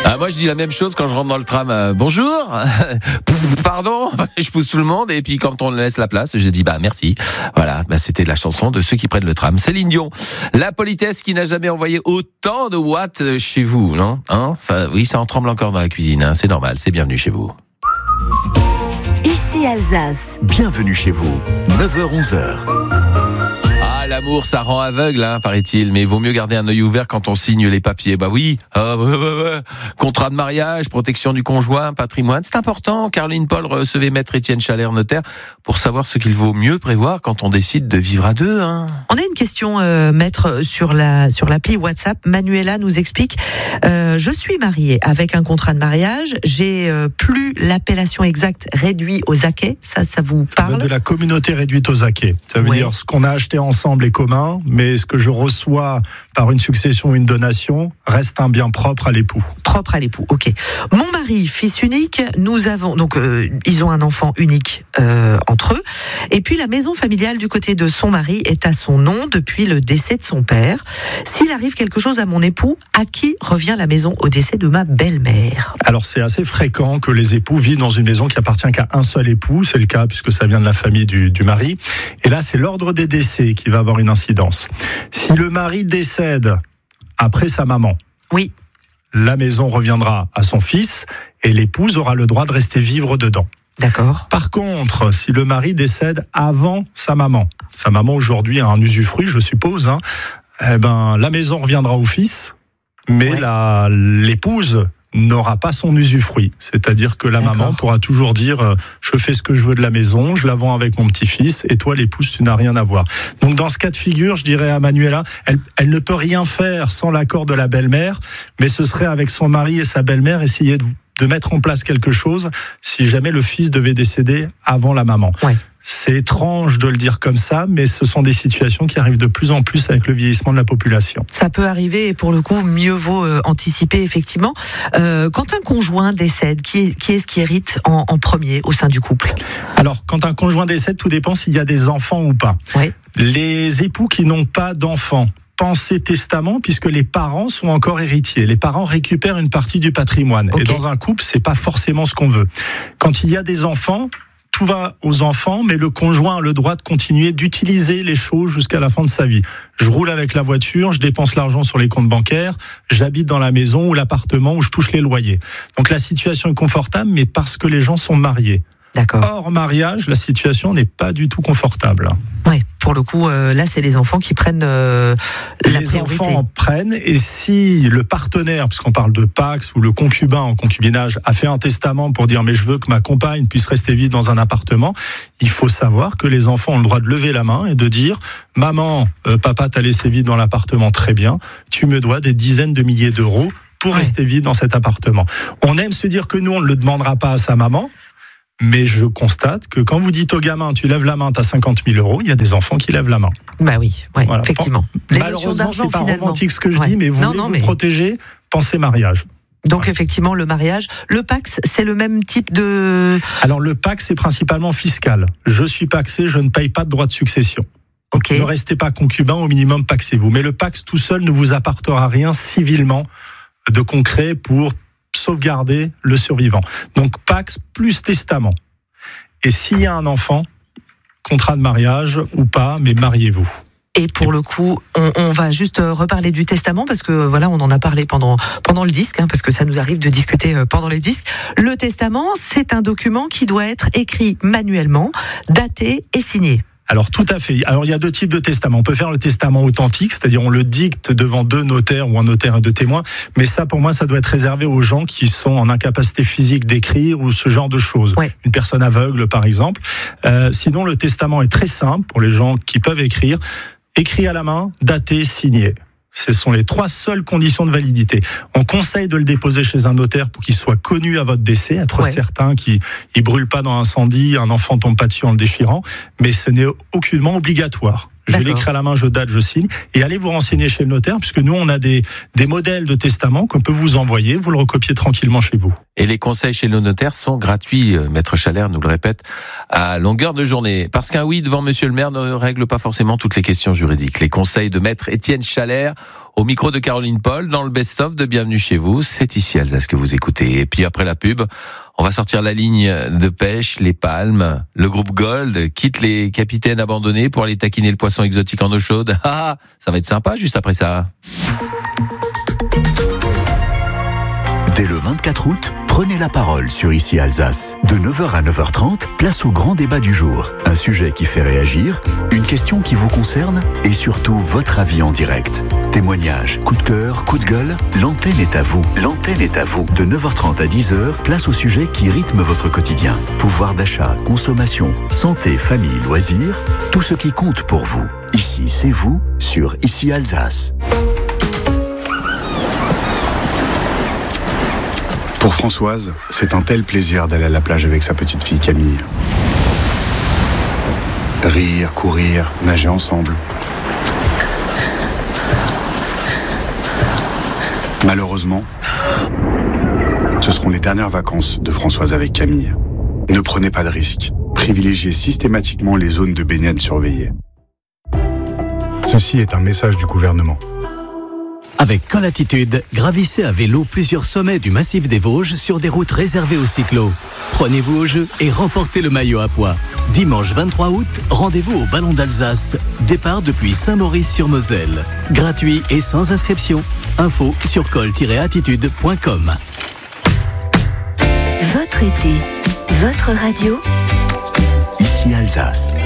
Ah, moi je dis la même chose quand je rentre dans le tram. Bonjour, pardon, je pousse tout le monde et puis quand on laisse la place, je dis merci. Voilà, c'était la chanson de ceux qui prennent le tram. Céline Dion, la politesse qui n'a jamais envoyé autant de watts chez vous, non ? Ça en tremble encore dans la cuisine, c'est normal, c'est bienvenu chez vous. Ici Alsace. Bienvenue chez vous, 9h-11h. Ah, l'amour, ça rend aveugle, paraît-il, mais il vaut mieux garder un œil ouvert quand on signe les papiers. Oui, contrat de mariage, protection du conjoint, patrimoine, c'est important. Caroline Paul recevait maître Étienne Chalère, notaire, pour savoir ce qu'il vaut mieux prévoir quand on décide de vivre à deux. On a une question, maître, sur l'appli WhatsApp. Manuela nous explique, je suis mariée avec un contrat de mariage, j'ai plus l'appellation exacte réduit aux acquets, ça vous parle ? De la communauté réduite aux acquets. Ça veut dire ce qu'on a acheté ensemble est commun, mais ce que je reçois par une succession ou une donation reste un bien propre à l'époux. Propre à l'époux, ok. Mon mari, fils unique, nous avons donc ils ont un enfant unique entre eux. Et puis la maison familiale du côté de son mari est à son nom depuis le décès de son père. S'il arrive quelque chose à mon époux, à qui revient la maison au décès de ma belle-mère ? Alors c'est assez fréquent que les époux vivent dans une maison qui appartient qu'à un seul époux. C'est le cas puisque ça vient de la famille du mari. Et là c'est l'ordre des décès qui va avoir une incidence. Si le mari décède après sa maman, oui, la maison reviendra à son fils et l'épouse aura le droit de rester vivre dedans. D'accord. Par contre, si le mari décède avant sa maman aujourd'hui a un usufruit, je suppose, la maison reviendra au fils, mais l'épouse n'aura pas son usufruit. C'est-à-dire que la maman pourra toujours dire je fais ce que je veux de la maison, je la vends avec mon petit-fils, et toi, l'épouse, tu n'as rien à voir. Donc dans ce cas de figure, je dirais à Manuela, elle ne peut rien faire sans l'accord de la belle-mère, mais ce serait avec son mari et sa belle-mère essayer de mettre en place quelque chose si jamais le fils devait décéder avant la maman. Ouais. C'est étrange de le dire comme ça, mais ce sont des situations qui arrivent de plus en plus avec le vieillissement de la population. Ça peut arriver et pour le coup, mieux vaut anticiper effectivement. Quand un conjoint décède, qui est-ce qui hérite en premier au sein du couple ? Alors, quand un conjoint décède, tout dépend s'il y a des enfants ou pas. Ouais. Les époux qui n'ont pas d'enfants, pensez testament puisque les parents sont encore héritiers. Les parents récupèrent une partie du patrimoine. Okay. Et dans un couple, c'est pas forcément ce qu'on veut. Quand il y a des enfants, tout va aux enfants, mais le conjoint a le droit de continuer d'utiliser les choses jusqu'à la fin de sa vie. Je roule avec la voiture, je dépense l'argent sur les comptes bancaires, j'habite dans la maison ou l'appartement où je touche les loyers. Donc la situation est confortable, mais parce que les gens sont mariés. D'accord. Hors mariage, la situation n'est pas du tout confortable. Oui, pour le coup, là, c'est les enfants qui prennent la priorité. Les enfants en prennent, et si le partenaire, puisqu'on parle de Pacs ou le concubin en concubinage, a fait un testament pour dire mais je veux que ma compagne puisse rester vivre dans un appartement, il faut savoir que les enfants ont le droit de lever la main et de dire maman, papa t'a laissé vivre dans l'appartement, très bien, tu me dois des dizaines de milliers d'euros pour rester vivre dans cet appartement. On aime se dire que nous, on ne le demandera pas à sa maman. Mais je constate que quand vous dites au gamin, tu lèves la main, tu as 50 000 euros, il y a des enfants qui lèvent la main. Bah oui, voilà. Effectivement. Malheureusement, c'est pas romantique ce que je dis, mais vous voulez vous protéger, pensez mariage. Donc effectivement, le mariage. Le Pacs, c'est le même type de... Alors le Pacs, c'est principalement fiscal. Je suis pacsé, je ne paye pas de droit de succession. Donc ne restez pas concubin, au minimum pacsez-vous. Mais le Pacs tout seul ne vous apportera rien civilement de concret pour sauvegarder le survivant. Donc Pacs plus testament. Et s'il y a un enfant, contrat de mariage ou pas, mais mariez-vous. Et pour le coup, on va juste reparler du testament parce que voilà, on en a parlé pendant le disque, parce que ça nous arrive de discuter pendant les disques. Le testament, c'est un document qui doit être écrit manuellement, daté et signé. Alors tout à fait. Alors il y a deux types de testament. On peut faire le testament authentique, c'est-à-dire on le dicte devant deux notaires ou un notaire et deux témoins. Mais ça, pour moi, ça doit être réservé aux gens qui sont en incapacité physique d'écrire ou ce genre de choses. Ouais. Une personne aveugle, par exemple. Sinon, le testament est très simple pour les gens qui peuvent écrire. Écrit à la main, daté, signé. Ce sont les 3 seules conditions de validité. On conseille de le déposer chez un notaire pour qu'il soit connu à votre décès, être certain qu'il ne brûle pas dans un incendie, un enfant tombe pas dessus en le déchirant, mais ce n'est aucunement obligatoire. Je D'accord. l'écris à la main, je date, je signe. Et allez vous renseigner chez le notaire, puisque nous, on a des modèles de testament qu'on peut vous envoyer. Vous le recopiez tranquillement chez vous. Et les conseils chez nos notaires sont gratuits, Maître Chalère nous le répète, à longueur de journée. Parce qu'un oui devant Monsieur le maire ne règle pas forcément toutes les questions juridiques. Les conseils de Maître Étienne Chalère, au micro de Caroline Paul, dans le best-of de Bienvenue chez vous. C'est ici Alsace que vous écoutez. Et puis après la pub, on va sortir la ligne de pêche, les palmes. Le groupe Gold quitte les capitaines abandonnés pour aller taquiner le poisson exotique en eau chaude. Ah, ça va être sympa juste après ça. Dès le 24 août, prenez la parole sur Ici Alsace. De 9h à 9h30, place au grand débat du jour. Un sujet qui fait réagir, une question qui vous concerne et surtout votre avis en direct. Témoignages, coup de cœur, coup de gueule, l'antenne est à vous. L'antenne est à vous. De 9h30 à 10h, place au sujet qui rythme votre quotidien. Pouvoir d'achat, consommation, santé, famille, loisirs, tout ce qui compte pour vous. Ici, c'est vous sur Ici Alsace. Pour Françoise, c'est un tel plaisir d'aller à la plage avec sa petite fille Camille. Rire, courir, nager ensemble. Malheureusement, ce seront les dernières vacances de Françoise avec Camille. Ne prenez pas de risques. Privilégiez systématiquement les zones de baignade surveillées. Ceci est un message du gouvernement. Avec Colatitude, gravissez à vélo plusieurs sommets du massif des Vosges sur des routes réservées aux cyclos. Prenez-vous au jeu et remportez le maillot à pois. Dimanche 23 août, rendez-vous au Ballon d'Alsace. Départ depuis Saint-Maurice-sur-Moselle. Gratuit et sans inscription. Info sur col-attitude.com. Votre été, votre radio. Ici Alsace.